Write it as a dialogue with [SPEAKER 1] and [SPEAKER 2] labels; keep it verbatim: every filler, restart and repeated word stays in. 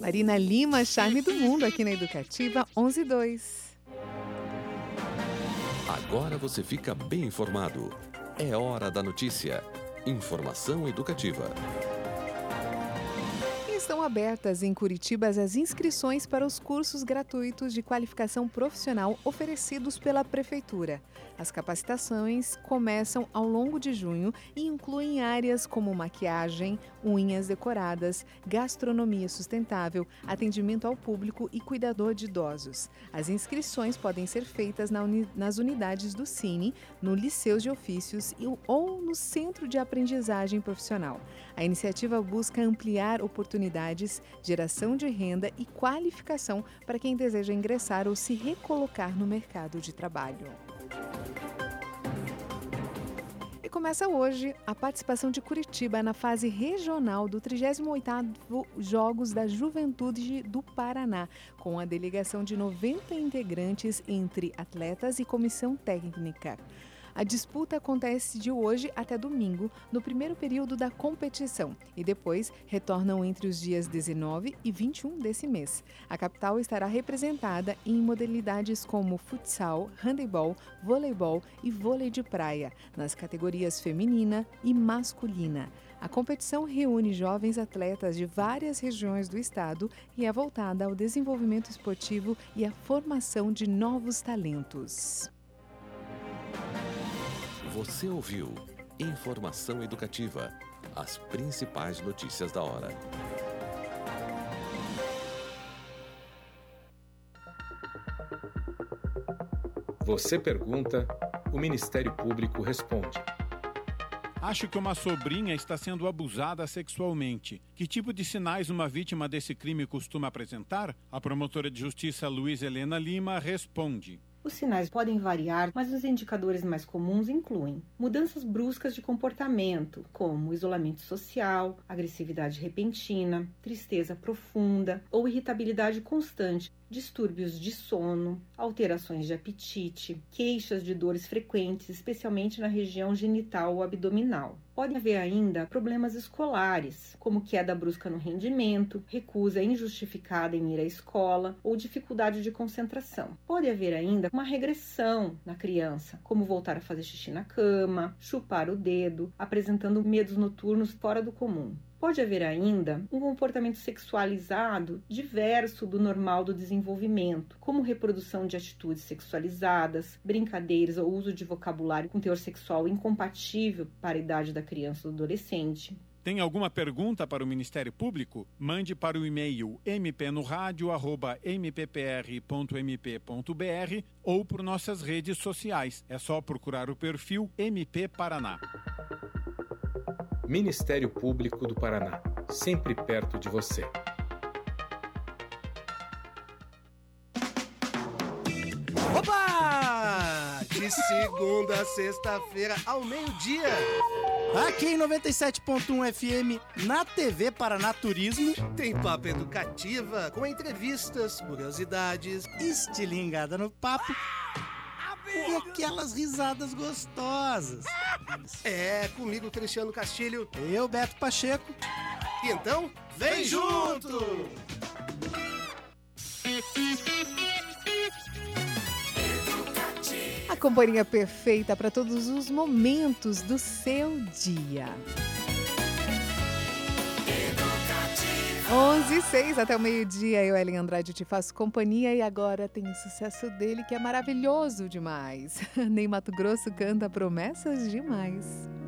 [SPEAKER 1] Marina Lima, Charme do Mundo, aqui na Educativa onze e dois.
[SPEAKER 2] Agora você fica bem informado. É hora da notícia. Informação educativa.
[SPEAKER 1] Estão abertas em Curitiba as inscrições para os cursos gratuitos de qualificação profissional oferecidos pela Prefeitura. As capacitações começam ao longo de junho e incluem áreas como maquiagem, unhas decoradas, gastronomia sustentável, atendimento ao público e cuidador de idosos. As inscrições podem ser feitas na uni- nas unidades do Cine, no Liceu de Ofícios e, ou no Centro de Aprendizagem Profissional. A iniciativa busca ampliar oportunidades, geração de renda e qualificação para quem deseja ingressar ou se recolocar no mercado de trabalho. E começa hoje a participação de Curitiba na fase regional do trigésimo oitavo Jogos da Juventude do Paraná, com a delegação de noventa integrantes entre atletas e comissão técnica. A disputa acontece de hoje até domingo, no primeiro período da competição, e depois retornam entre os dias dezenove e vinte e um desse mês. A capital estará representada em modalidades como futsal, handebol, voleibol e vôlei de praia, nas categorias feminina e masculina. A competição reúne jovens atletas de várias regiões do estado e é voltada ao desenvolvimento esportivo e à formação de novos talentos.
[SPEAKER 2] Você ouviu Informação Educativa. As principais notícias da hora.
[SPEAKER 3] Você pergunta, o Ministério Público responde.
[SPEAKER 4] Acho que uma sobrinha está sendo abusada sexualmente. Que tipo de sinais uma vítima desse crime costuma apresentar? A promotora de justiça Luiz Helena Lima responde.
[SPEAKER 5] Os sinais podem variar, mas os indicadores mais comuns incluem mudanças bruscas de comportamento, como isolamento social, agressividade repentina, tristeza profunda ou irritabilidade constante, distúrbios de sono, alterações de apetite, queixas de dores frequentes, especialmente na região genital ou abdominal. Pode haver ainda problemas escolares, como queda brusca no rendimento, recusa injustificada em ir à escola ou dificuldade de concentração. Pode haver ainda uma regressão na criança, como voltar a fazer xixi na cama, chupar o dedo, apresentando medos noturnos fora do comum. Pode haver ainda um comportamento sexualizado diverso do normal do desenvolvimento, como reprodução de atitudes sexualizadas, brincadeiras ou uso de vocabulário com teor sexual incompatível para a idade da criança ou do adolescente.
[SPEAKER 4] Tem alguma pergunta para o Ministério Público? Mande para o e-mail m p no radio arroba m p p r ponto m p ponto b r ou por nossas redes sociais. É só procurar o perfil M P Paraná.
[SPEAKER 3] Ministério Público do Paraná, sempre perto de você.
[SPEAKER 6] Opa! De segunda a sexta-feira ao meio-dia. Aqui em noventa e sete ponto um F M, na T V Paraná Turismo, tem papo educativa com entrevistas, curiosidades, estilingada no papo e aquelas risadas gostosas. É, comigo, Cristiano Castilho. Eu, Beto Pacheco. E então, vem junto!
[SPEAKER 1] A companhia perfeita para todos os momentos do seu dia. onze e seis até o meio-dia, eu, Ellen Andrade, te faço companhia e agora tem o sucesso dele que é maravilhoso demais. Ney Matogrosso canta Promessas Demais.